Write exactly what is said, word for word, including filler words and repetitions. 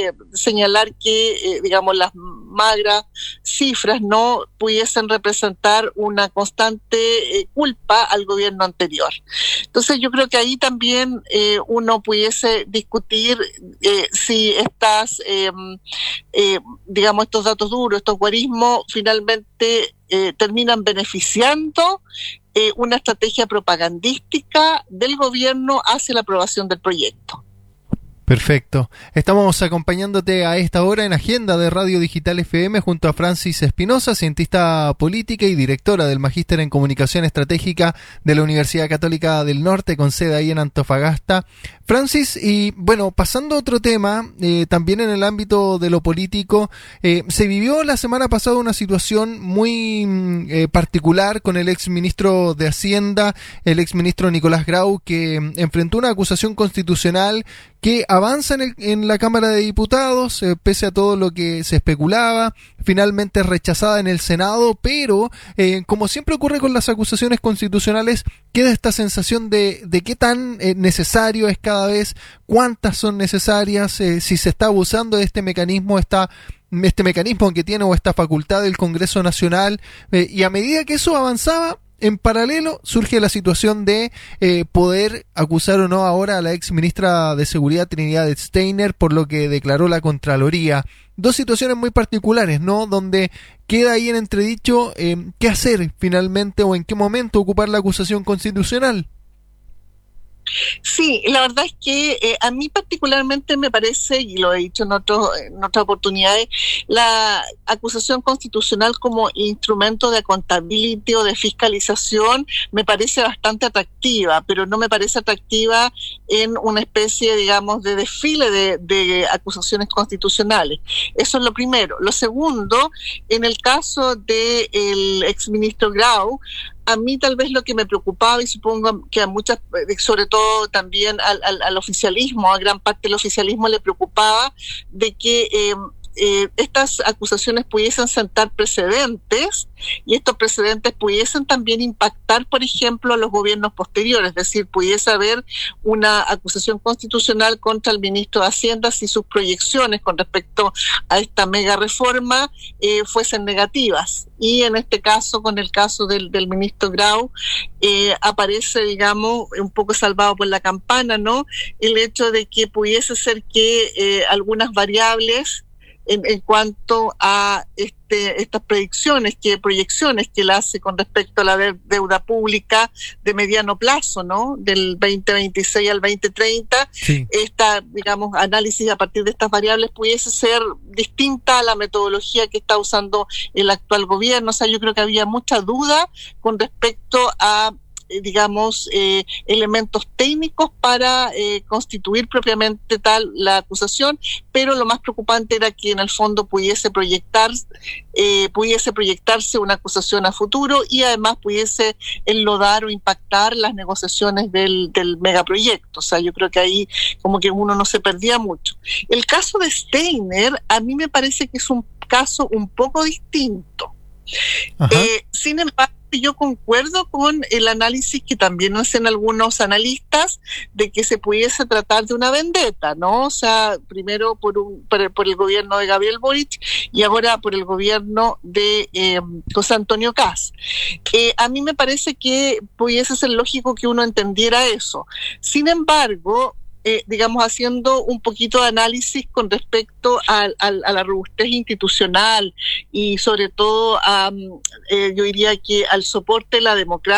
que señalar que, eh, digamos, las magras cifras no pudiesen representar una constante eh, culpa al gobierno anterior. Entonces yo creo que ahí también eh, uno pudiese discutir eh, si estas, eh, eh, digamos, estos datos duros, estos guarismos, finalmente eh, terminan beneficiando eh, una estrategia propagandística del gobierno hacia la aprobación del proyecto. Perfecto. Estamos acompañándote a esta hora en Agenda de Radio Digital F M junto a Francis Espinosa, cientista política y directora del Magíster en Comunicación Estratégica de la Universidad Católica del Norte, con sede ahí en Antofagasta. Francis, y bueno, pasando a otro tema, eh, también en el ámbito de lo político, eh, se vivió la semana pasada una situación muy eh, particular con el exministro de Hacienda, el exministro Nicolás Grau, que enfrentó una acusación constitucional que avanza en, el, en la Cámara de Diputados, eh, pese a todo lo que se especulaba, finalmente rechazada en el Senado, pero eh, como siempre ocurre con las acusaciones constitucionales, queda esta sensación de, de qué tan eh, necesario es cada vez, cuántas son necesarias, eh, si se está abusando de este mecanismo, esta, este mecanismo que tiene o esta facultad del Congreso Nacional, eh, y a medida que eso avanzaba, en paralelo surge la situación de eh, poder acusar o no ahora a la ex ministra de Seguridad Trinidad Steiner por lo que declaró la Contraloría. Dos situaciones muy particulares, ¿no? Donde queda ahí en entredicho eh, qué hacer finalmente o en qué momento ocupar la acusación constitucional. Sí, la verdad es que eh, a mí particularmente me parece, y lo he dicho en, otro, en otras oportunidades, la acusación constitucional como instrumento de accountability o de fiscalización me parece bastante atractiva, pero no me parece atractiva en una especie, digamos, de desfile de, de acusaciones constitucionales. Eso es lo primero. Lo segundo, en el caso del exministro Grau, a mí tal vez lo que me preocupaba, y supongo que a muchas, sobre todo también al, al, al oficialismo, a gran parte del oficialismo le preocupaba, de que eh, eh, estas acusaciones pudiesen sentar precedentes y estos precedentes pudiesen también impactar, por ejemplo, a los gobiernos posteriores, es decir, pudiese haber una acusación constitucional contra el ministro de Hacienda si sus proyecciones con respecto a esta mega reforma eh, fuesen negativas. Y en este caso, con el caso del, del ministro Grau, eh, aparece, digamos, un poco salvado por la campana, ¿no? El hecho de que pudiese ser que eh, algunas variables en, en cuanto a este, estas predicciones, que proyecciones que él hace con respecto a la de, deuda pública de mediano plazo, ¿no? Del veinte veintiséis al veinte treinta, sí. Esta, digamos, análisis a partir de estas variables pudiese ser distinta a la metodología que está usando el actual gobierno. O sea, yo creo que había mucha duda con respecto a digamos, eh, elementos técnicos para eh, constituir propiamente tal la acusación, pero lo más preocupante era que en el fondo pudiese proyectar, eh, pudiese proyectarse una acusación a futuro y además pudiese enlodar o impactar las negociaciones del, del megaproyecto. O sea, yo creo que ahí como que uno no se perdía mucho. El caso de Steiner, a mí me parece que es un caso un poco distinto. Eh, sin embargo, yo concuerdo con el análisis que también hacen algunos analistas de que se pudiese tratar de una vendetta, ¿no? O sea, primero por un por, por el gobierno de Gabriel Boric y ahora por el gobierno de eh, José Antonio Kast. Eh, a mí me parece que pudiese ser lógico que uno entendiera eso. Sin embargo, Eh, digamos, haciendo un poquito de análisis con respecto a, a, a la robustez institucional y sobre todo a, eh, yo diría que al soporte de la democracia